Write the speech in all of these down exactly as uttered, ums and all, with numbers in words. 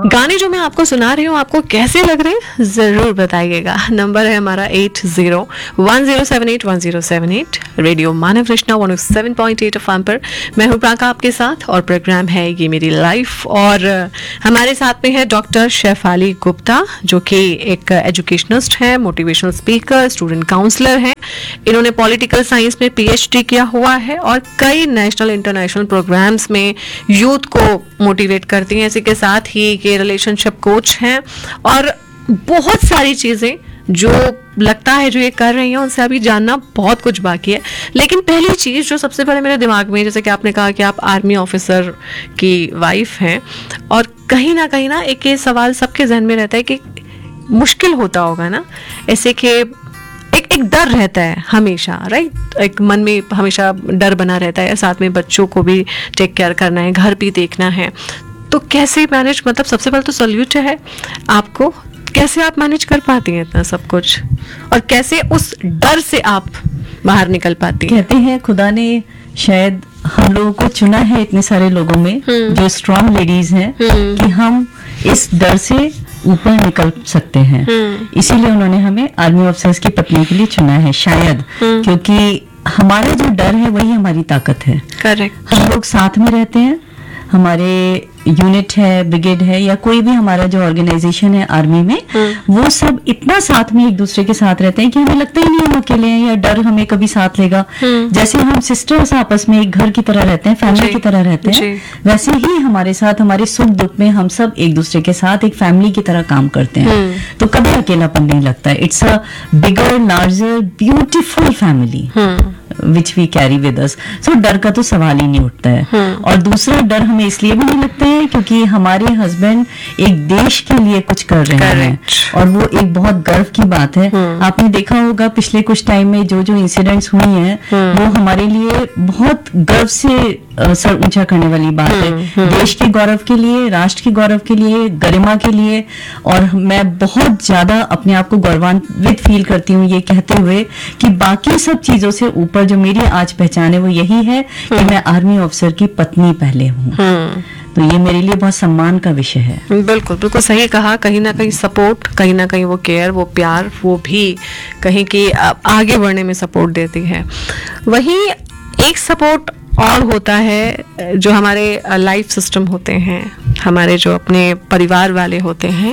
गाने जो मैं आपको सुना रही हूँ आपको कैसे लग रहे हैं जरूर बताइएगा। नंबर है हमारा eight zero one zero seven eight one zero seven eight. Radio मानव Krishna one O seven point eight F M पर मैं हूँ प्राका आपके साथ और प्रोग्राम है ये मेरी लाइफ। और हमारे साथ में है डॉक्टर शेफाली गुप्ता जो कि एक एजुकेशनिस्ट है, मोटिवेशनल स्पीकर, स्टूडेंट काउंसलर हैं। इन्होंने पॉलिटिकल साइंस में पीएचडी किया हुआ है और कई नेशनल इंटरनेशनल प्रोग्राम्स में यूथ को मोटिवेट करती हैं। इसी के साथ ही के रिलेशनशिप कोच हैं और बहुत सारी चीजें जो लगता है जो ये कर रही हैं उनसे अभी जानना बहुत कुछ बाकी है। लेकिन पहली चीज जो सबसे पहले मेरे दिमाग में, जैसे कि आपने कहा कि आप आर्मी ऑफिसर की वाइफ हैं और कहीं ना कहीं ना एक ये सवाल सबके जहन में रहता है कि मुश्किल होता होगा ना, ऐसे कि एक एक डर रहता है हमेशा, राइट, एक मन में हमेशा डर बना रहता है, साथ में बच्चों को भी टेक केयर करना है, घर भी देखना है, तो कैसे मैनेज, मतलब सबसे पहले तो सल्यूट है आपको, कैसे आप मैनेज कर पाती हैं इतना सब कुछ और कैसे उस डर से आप बाहर निकल पाती हैं? कहते हैं खुदा ने शायद हम लोगों को चुना है इतने सारे लोगों में जो स्ट्रांग लेडीज हैं कि हम इस डर से ऊपर निकल सकते हैं। इसीलिए उन्होंने हमें आर्मी ऑफिसर्स की पत्नी के लिए चुना है शायद, क्योंकि हमारा जो डर है वही हमारी ताकत है। करेक्ट। हम लोग साथ में रहते हैं, हमारे यूनिट है, ब्रिगेड है या कोई भी हमारा जो ऑर्गेनाइजेशन है आर्मी में, वो सब इतना साथ में एक दूसरे के साथ रहते हैं कि हमें लगता ही नहीं हम अकेले हैं या डर हमें कभी साथ लेगा। जैसे हम सिस्टर्स आपस में एक घर की तरह रहते हैं, फैमिली की तरह रहते हैं, वैसे ही हमारे साथ हमारे सुख दुख में हम सब एक दूसरे के साथ एक फैमिली की तरह काम करते हैं। तो कभी अकेलापन नहीं लगता। It's a bigger, larger, beautiful family which we carry with us. सो डर का तो सवाल ही नहीं उठता है। और दूसरा डर हमें इसलिए भी नहीं लगता है क्योंकि हमारे हस्बैंड एक देश के लिए कुछ कर रहे हैं और वो एक बहुत गर्व की बात है। आपने देखा होगा पिछले कुछ टाइम में जो जो इंसिडेंट्स हुई हैं वो हमारे लिए बहुत गर्व से सर ऊंचा करने वाली बात है। देश के गौरव के लिए, राष्ट्र के गौरव के लिए, गरिमा के लिए। और मैं बहुत ज्यादा अपने आप को गौरवान्वित फील करती हूँ ये कहते हुए कि बाकी सब चीजों से ऊपर जो मेरी आज पहचान है वो यही है कि मैं आर्मी ऑफिसर की पत्नी पहले हूँ। तो ये मेरे लिए बहुत सम्मान का विषय है। बिल्कुल बिल्कुल सही कहा। कहीं ना कहीं सपोर्ट, कहीं ना कहीं वो केयर, वो प्यार, वो भी कहीं की आगे बढ़ने में सपोर्ट देती है। वहीं एक सपोर्ट और होता है जो हमारे लाइफ सिस्टम होते हैं, हमारे जो अपने परिवार वाले होते हैं,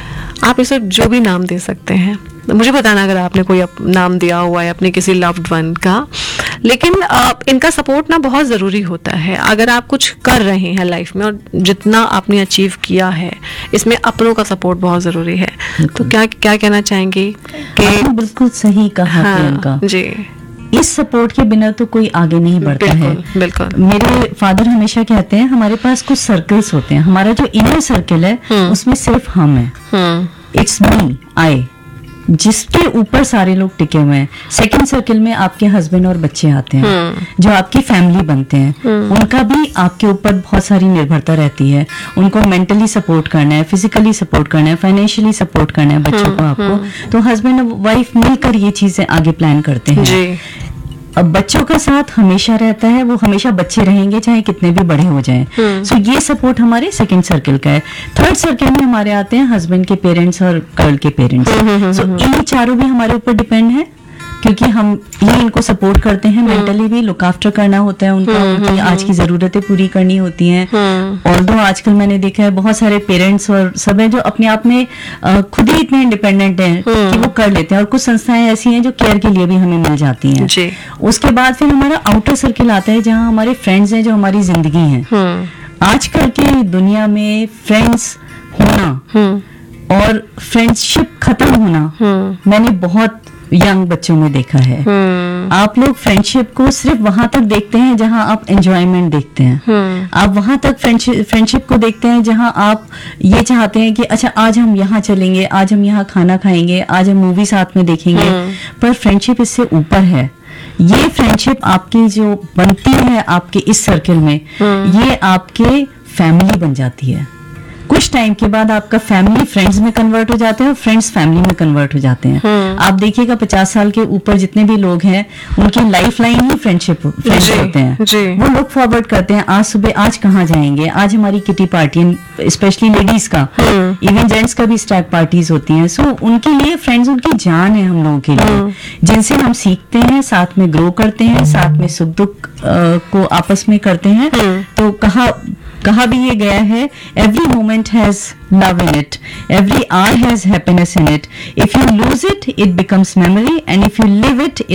आप इसे जो भी नाम दे सकते हैं, मुझे बताना अगर आपने कोई नाम दिया हुआ है अपने किसी लव्ड वन का। लेकिन इनका सपोर्ट ना बहुत ज़रूरी होता है अगर आप कुछ कर रहे हैं लाइफ में और जितना आपने अचीव किया है इसमें अपनों का सपोर्ट बहुत ज़रूरी है। तो क्या क्या कहना चाहेंगी कि बिल्कुल सही कहा प्रियंका जी, इस सपोर्ट के बिना तो कोई आगे नहीं बढ़ता है। बिल्कुल। मेरे फादर हमेशा कहते हैं हमारे पास कुछ सर्कल्स होते हैं, हमारा जो इनर सर्कल है उसमें सिर्फ हम हैं, इट्स मी, आई, जिसके ऊपर सारे लोग टिके हुए हैं। सेकंड सर्कल में आपके हस्बैंड और बच्चे आते हैं जो आपकी फैमिली बनते हैं। उनका भी आपके ऊपर बहुत सारी निर्भरता रहती है। उनको मेंटली सपोर्ट करना है, फिजिकली सपोर्ट करना है, फाइनेंशियली सपोर्ट करना है बच्चों को आपको। तो हस्बैंड और वाइफ मिलकर ये चीजें आगे प्लान करते हैं जी। अब बच्चों का साथ हमेशा रहता है, वो हमेशा बच्चे रहेंगे चाहे कितने भी बड़े हो जाएं। सो so, ये सपोर्ट हमारे सेकंड सर्कल का है। थर्ड सर्कल में हमारे आते हैं हस्बैंड के पेरेंट्स और गर्ल के पेरेंट्स। सो so, ये चारों भी हमारे ऊपर डिपेंड है क्योंकि हम ये इनको सपोर्ट करते हैं, मेंटली भी लुक आफ्टर करना होता है उनका, उनकी आज की जरूरतें पूरी करनी होती हैं। और दो आजकल मैंने देखा है बहुत सारे पेरेंट्स और सब है जो अपने आप में खुद ही इतने इंडिपेंडेंट हैं कि वो कर लेते हैं। और कुछ संस्थाएं ऐसी हैं जो केयर के लिए भी हमें मिल जाती हैं जी। उसके बाद फिर हमारा आउटर सर्किल आता है जहाँ हमारे फ्रेंड्स हैं जो हमारी जिंदगी हैं। आजकल की दुनिया में फ्रेंड्स होना और फ्रेंडशिप खत्म होना मैंने बहुत यंग बच्चों में देखा है। hmm. आप लोग फ्रेंडशिप को सिर्फ वहां तक देखते हैं जहां आप एंजॉयमेंट देखते हैं। hmm. आप वहां तक फ्रेंडशिप फ्रेंडशिप को देखते हैं जहां आप ये चाहते हैं कि अच्छा आज हम यहाँ चलेंगे, आज हम यहाँ खाना खाएंगे, आज हम मूवी साथ में देखेंगे। hmm. पर फ्रेंडशिप इससे ऊपर है। ये फ्रेंडशिप आपकी जो बनती है आपके इस सर्कल में, hmm. ये आपके फैमिली बन जाती है। कुछ टाइम के बाद आपका फैमिली फ्रेंड्स में कन्वर्ट हो जाते हैं और फ्रेंड्स फैमिली में कन्वर्ट हो जाते हैं। आप देखिएगा पचास साल के ऊपर जितने भी लोग हैं उनकी लाइफ लाइन ही फ्रेंडशिप फ्रेंड्स जी, होते हैं। जी। वो लुक फॉरवर्ड करते हैं, आज सुबह आज कहाँ जाएंगे, आज हमारी किटी पार्टी, स्पेशली लेडीज का, इवन जेंट्स का भी स्टैग पार्टीज होती हैं। सो उनके लिए फ्रेंड्स उनकी जान है हम लोगों के लिए, जिनसे हम सीखते हैं, साथ में ग्रो करते हैं, साथ में सुख दुख अ, को आपस में करते हैं। तो कहा कहा भी ये गया है, every moment has love in it, every hour has happiness in it, if you lose it it becomes memory, and if you live it